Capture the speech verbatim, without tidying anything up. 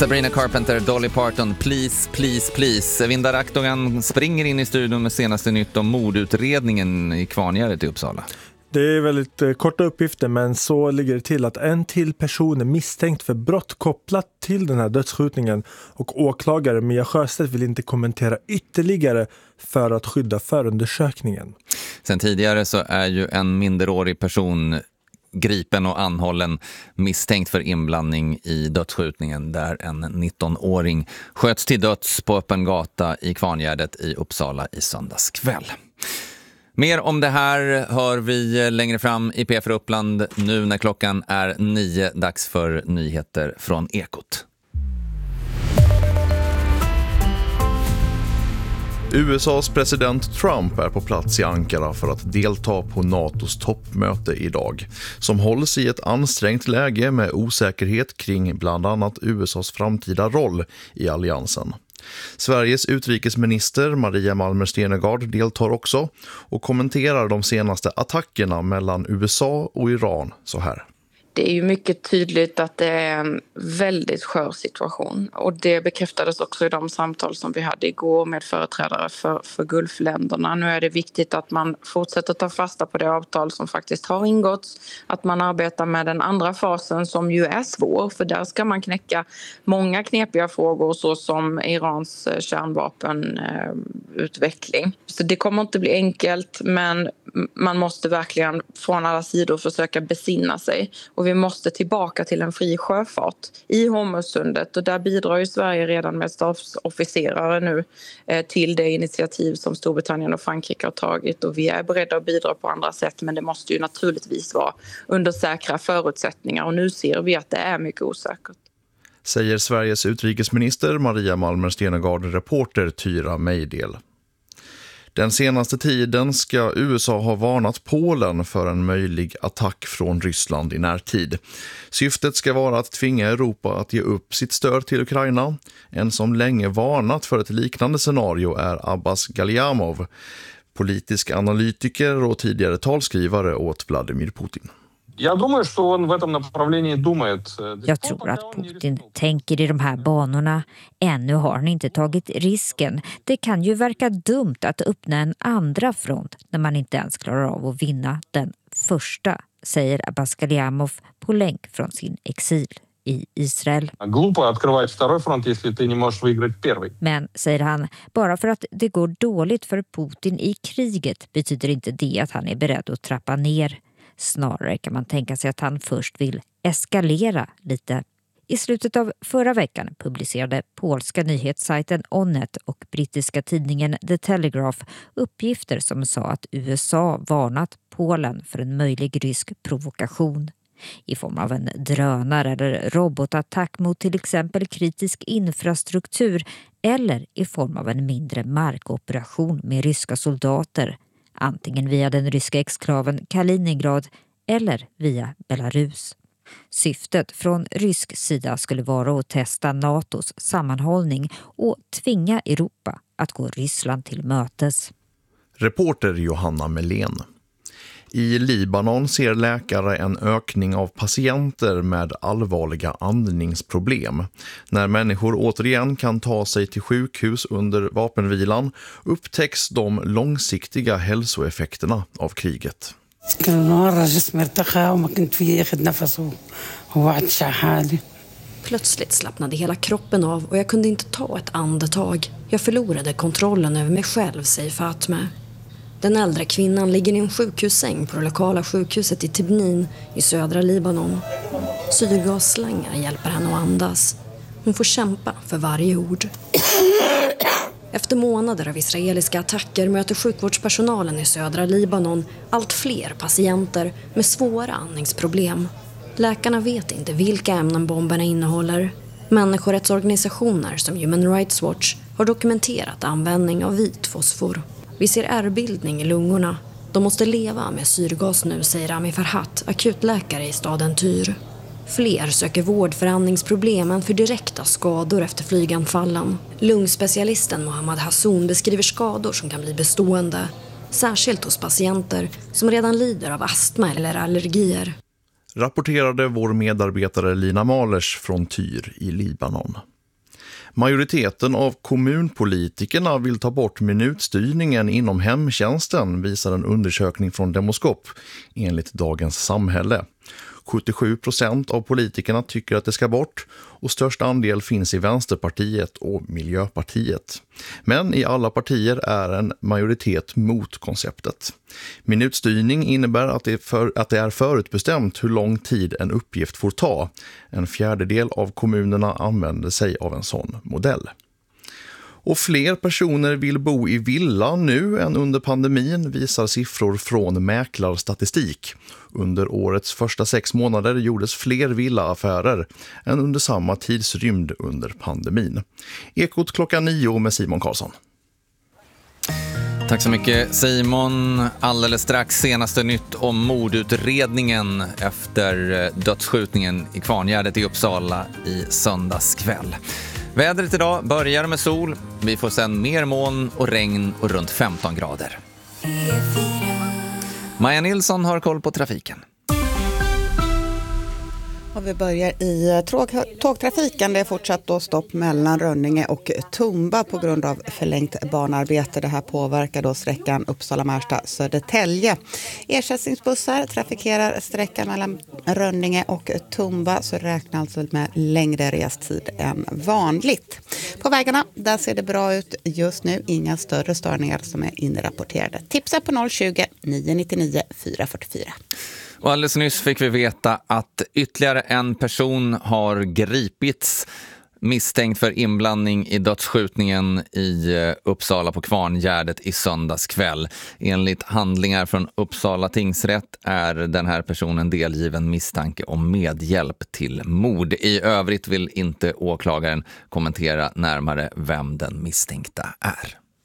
Sabrina Carpenter, Dolly Parton, Please, Please, Please. Vindar Akdogan springer in i studion med senaste nytt om mordutredningen i Kvarngärdet i Uppsala. Det är väldigt eh, korta uppgifter, men så ligger det till att en till person är misstänkt för brott kopplat till den här dödsskjutningen, och åklagare Mia Sjöstedt vill inte kommentera ytterligare för att skydda förundersökningen. Sen tidigare så är ju en minderårig person gripen och anhållen misstänkt för inblandning i dödsskjutningen där en nittonåring sköts till döds på öppen gata i Kvarngärdet i Uppsala i söndags kväll. Mer om det här hör vi längre fram i P F Uppland nu när klockan är nio, dags för nyheter från Ekot. U S A:s president Trump är på plats i Ankara för att delta på NATOs toppmöte idag, som hålls i ett ansträngt läge med osäkerhet kring bland annat U S A:s framtida roll i alliansen. Sveriges utrikesminister Maria Malmer Stenergard deltar också och kommenterar de senaste attackerna mellan U S A och Iran så här. Det är ju mycket tydligt att det är en väldigt skör situation, och det bekräftades också i de samtal som vi hade igår med företrädare för, för Gulfländerna. Nu är det viktigt att man fortsätter ta fasta på det avtal som faktiskt har ingåtts, att man arbetar med den andra fasen som ju är svår, för där ska man knäcka många knepiga frågor såsom Irans kärnvapenutveckling. Så det kommer inte bli enkelt, men man måste verkligen från alla sidor försöka besinna sig. Och vi måste tillbaka till en fri sjöfart i Hormuzsundet, och där bidrar ju Sverige redan med stabsofficerare nu eh, till det initiativ som Storbritannien och Frankrike har tagit, och vi är beredda att bidra på andra sätt, men det måste ju naturligtvis vara under säkra förutsättningar, och nu ser vi att det är mycket osäkert. Säger Sveriges utrikesminister Maria Malmer Stenergard, reporter Tyra Mejdel. Den senaste tiden ska U S A ha varnat Polen för en möjlig attack från Ryssland i närtid. Syftet ska vara att tvinga Europa att ge upp sitt stöd till Ukraina. En som länge varnat för ett liknande scenario är Abbas Galyamov, politisk analytiker och tidigare talskrivare åt Vladimir Putin. Jag tror att Putin tänker i de här banorna. Ännu har han inte tagit risken. Det kan ju verka dumt att öppna en andra front när man inte ens klarar av att vinna den första, säger Abbas Galyamov på länk från sin exil i Israel. Men, säger han, bara för att det går dåligt för Putin i kriget betyder inte det att han är beredd att trappa ner. Snarare kan man tänka sig att han först vill eskalera lite. I slutet av förra veckan publicerade polska nyhetssajten Onet och brittiska tidningen The Telegraph uppgifter som sa att U S A varnat Polen för en möjlig rysk provokation i form av en drönare eller robotattack mot till exempel kritisk infrastruktur, eller i form av en mindre markoperation med ryska soldater, antingen via den ryska exklaven Kaliningrad eller via Belarus. Syftet från rysk sida skulle vara att testa NATOs sammanhållning och tvinga Europa att gå Ryssland till mötes. Reporter Johanna Melén. I Libanon ser läkare en ökning av patienter med allvarliga andningsproblem. När människor återigen kan ta sig till sjukhus under vapenvilan upptäcks de långsiktiga hälsoeffekterna av kriget. Plötsligt slappnade hela kroppen av och jag kunde inte ta ett andetag. Jag förlorade kontrollen över mig själv, säger Fatme. Den äldre kvinnan ligger i en sjukhussäng på det lokala sjukhuset i Tibnin i södra Libanon. Syrgasslangar hjälper henne att andas. Hon får kämpa för varje ord. Efter månader av israeliska attacker möter sjukvårdspersonalen i södra Libanon allt fler patienter med svåra andningsproblem. Läkarna vet inte vilka ämnen bomberna innehåller. Människorättsorganisationer som Human Rights Watch har dokumenterat användning av vit fosfor. Vi ser ärrbildning i lungorna. De måste leva med syrgas nu, säger Ami Farhat, akutläkare i staden Tyr. Fler söker vård för andningsproblem än för direkta skador efter flyganfallen. Lungspecialisten Mohammad Hassoun beskriver skador som kan bli bestående, särskilt hos patienter som redan lider av astma eller allergier. Rapporterade vår medarbetare Lina Malers från Tyr i Libanon. Majoriteten av kommunpolitikerna vill ta bort minutstyrningen inom hemtjänsten, visar en undersökning från Demoskop enligt Dagens Samhälle. sjuttiosju procent av politikerna tycker att det ska bort och störst andel finns i Vänsterpartiet och Miljöpartiet. Men i alla partier är en majoritet mot konceptet. Minutstyrning innebär att det, är för, att det är förutbestämt hur lång tid en uppgift får ta. En fjärdedel av kommunerna använder sig av en sån modell. Och fler personer vill bo i villa nu än under pandemin, visar siffror från mäklarstatistik. Under årets första sex månader gjordes fler villaaffärer än under samma tidsrymd under pandemin. Ekot klockan nio med Simon Karlsson. Tack så mycket Simon. Alldeles strax senaste nytt om mordutredningen efter dödsskjutningen i Kvarngärdet i Uppsala i söndagskväll. Vädret idag börjar med sol, vi får sen mer moln och regn och runt femton grader. Maja Nilsson har koll på trafiken. Och vi börjar i tågtrafiken. Det är fortsatt då stopp mellan Rönninge och Tumba på grund av förlängt banarbete. Det här påverkar då sträckan Uppsala-Märsta-Södertälje. Ersättningsbussar trafikerar sträckan mellan Rönninge och Tumba, så räknar alltså med längre restid än vanligt. På vägarna, där ser det bra ut just nu. Inga större störningar som är inrapporterade. Tipsa på noll tjugo, nio nio nio, fyra fyra fyra. Och alldeles nyss fick vi veta att ytterligare en person har gripits misstänkt för inblandning i dödsskjutningen i Uppsala på Kvarngärdet i söndagskväll. Enligt handlingar från Uppsala tingsrätt är den här personen delgiven misstanke om medhjälp till mord. I övrigt vill inte åklagaren kommentera närmare vem den misstänkta är.